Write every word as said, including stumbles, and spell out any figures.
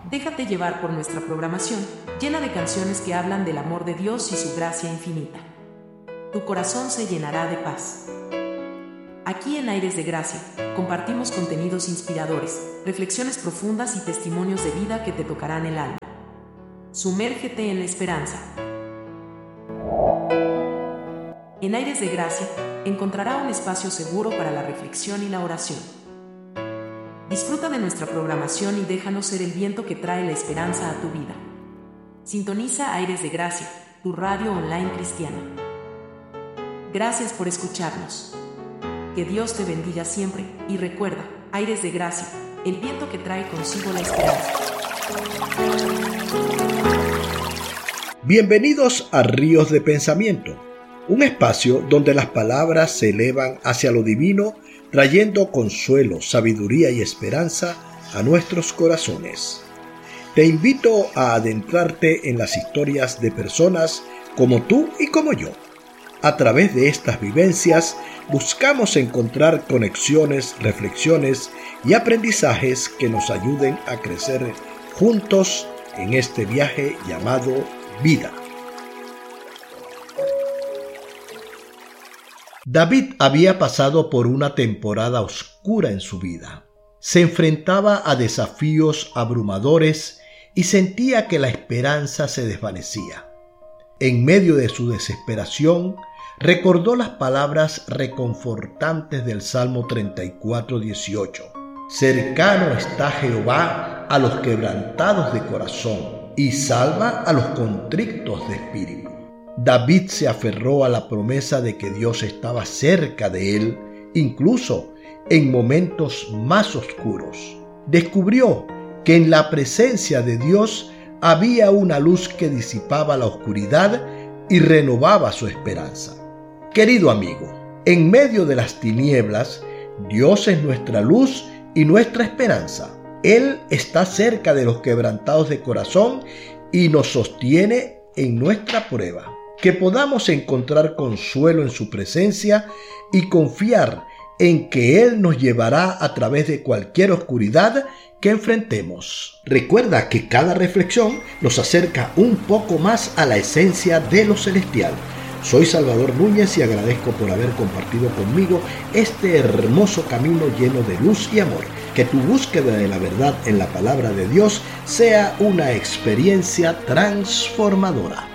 Déjate llevar por nuestra programación, llena de canciones que hablan del amor de Dios y su gracia infinita. Tu corazón se llenará de paz. Aquí en Aires de Gracia, compartimos contenidos inspiradores, reflexiones profundas y testimonios de vida que te tocarán el alma. Sumérgete en la esperanza. En Aires de Gracia, encontrará un espacio seguro para la reflexión y la oración. Disfruta de nuestra programación y déjanos ser el viento que trae la esperanza a tu vida. Sintoniza Aires de Gracia, tu radio online cristiana. Gracias por escucharnos. Que Dios te bendiga siempre y recuerda, Aires de Gracia, el viento que trae consigo la esperanza. Bienvenidos a Ríos de Pensamiento, un espacio donde las palabras se elevan hacia lo divino, trayendo consuelo, sabiduría y esperanza a nuestros corazones. Te invito a adentrarte en las historias de personas como tú y como yo. A través de estas vivencias buscamos encontrar conexiones, reflexiones y aprendizajes que nos ayuden a crecer juntos en este viaje llamado vida. David había pasado por una temporada oscura en su vida. Se enfrentaba a desafíos abrumadores y sentía que la esperanza se desvanecía. En medio de su desesperación, recordó las palabras reconfortantes del Salmo treinta y cuatro, dieciocho. Cercano está Jehová a los quebrantados de corazón y salva a los contritos de espíritu. David se aferró a la promesa de que Dios estaba cerca de él, incluso en momentos más oscuros. Descubrió que en la presencia de Dios había una luz que disipaba la oscuridad y renovaba su esperanza. Querido amigo, en medio de las tinieblas, Dios es nuestra luz y nuestra esperanza. Él está cerca de los quebrantados de corazón y nos sostiene en nuestra prueba. Que podamos encontrar consuelo en su presencia y confiar en que Él nos llevará a través de cualquier oscuridad que enfrentemos. Recuerda que cada reflexión nos acerca un poco más a la esencia de lo celestial. Soy Salvador Núñez y agradezco por haber compartido conmigo este hermoso camino lleno de luz y amor. Que tu búsqueda de la verdad en la palabra de Dios sea una experiencia transformadora.